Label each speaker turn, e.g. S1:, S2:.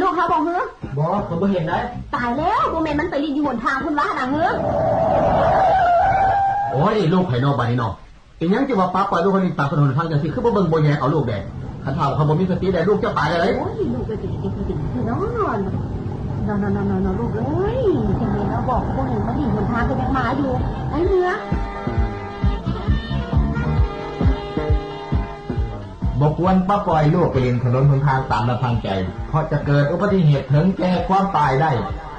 S1: กเขาบอกเฮ้อ
S2: บอกผมไม่เห็นได้
S1: ตายแล้วโมเมนต์มันไปรีอยู่หนทางคุณว่าดังเฮ้อ
S2: โอ้ยลูกไผ่นอกบ้านนี่นอกอีกยังจะว่าป้าปล่อยลูกคนนี้ตามถนนทางอย่างที่คือบ่เบิ่งบ่แย่เอาลูกแดงขันถามเขาบ่มีสติแดงลูกจะตายอะไร
S1: โอ้ยลูกไปติดคือน้องนอนลูกเอ้ยจังเลยเราบอกพวกหนึ่งมาดีหนทางก็ยังมาอยู่ไอ้เนื้อ
S2: บอกควรป้าปล่อยลูกไปเล่นถนนหนทางตามลำพังใจเพราะจะเกิดอุบัติเหตุถึงแก่ความตายได้